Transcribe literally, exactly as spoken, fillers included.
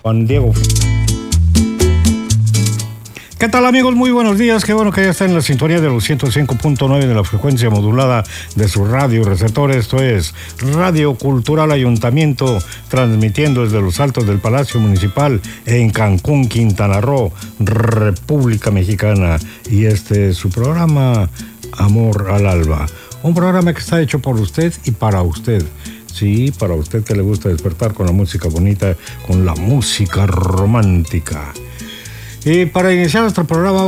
Juan Diego. ¿Qué tal, amigos? Muy buenos días. Qué bueno que ya está en la sintonía de los ciento cinco punto nueve de la frecuencia modulada de su radio receptor. Esto es Radio Cultural Ayuntamiento, transmitiendo desde los altos del Palacio Municipal en Cancún, Quintana Roo, República Mexicana. Y este es su programa Amor al Alba. Un programa que está hecho por usted y para usted. Sí, para usted que le gusta despertar con la música bonita, con la música romántica. Y para iniciar nuestro programa